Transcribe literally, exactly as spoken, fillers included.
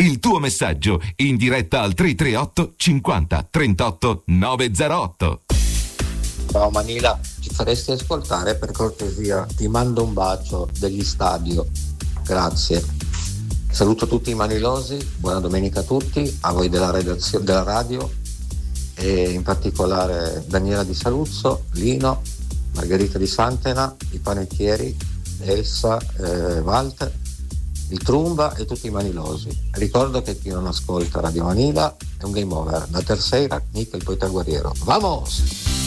il tuo messaggio in diretta al tre tre otto cinquanta trentotto novecentotto. Ciao Manila, ci faresti ascoltare per cortesia? Ti mando un bacio degli Stadio, grazie. Saluto tutti i manilosi, buona domenica a tutti, a voi della redazione della radio e in particolare Daniela di Saluzzo, Lino, Margherita di Santena, i panettieri, Elsa, eh, Walter, il Trumba e tutti i manilosi. Ricordo che chi non ascolta Radio Manila è un game over. Da tercera, Nick il poeta guerriero. Vamos!